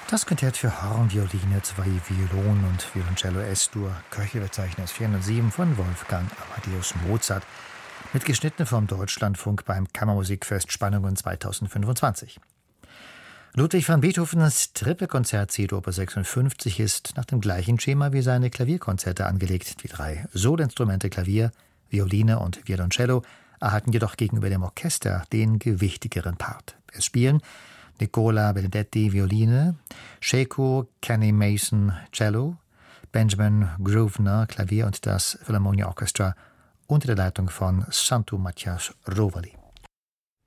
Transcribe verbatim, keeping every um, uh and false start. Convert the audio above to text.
Das Quintett für Horn, Violine, zwei Violen und Violoncello S-Dur, Köchelverzeichnis vierhundertsieben von Wolfgang Amadeus Mozart, mitgeschnitten vom Deutschlandfunk beim Kammermusikfest Spannungen zweitausendfünfundzwanzig. Ludwig van Beethovens Trippelkonzert C-Dur Opus sechsundfünfzig ist nach dem gleichen Schema wie seine Klavierkonzerte angelegt. Die drei Soloinstrumente Klavier, Violine und Violoncello erhalten jedoch gegenüber dem Orchester den gewichtigeren Part. Es spielen Nicola Benedetti Violine, Sheiko Kenny Mason Cello, Benjamin Grosvenor Klavier und das Philharmonia Orchestra unter der Leitung von Santu Matthias Rovali.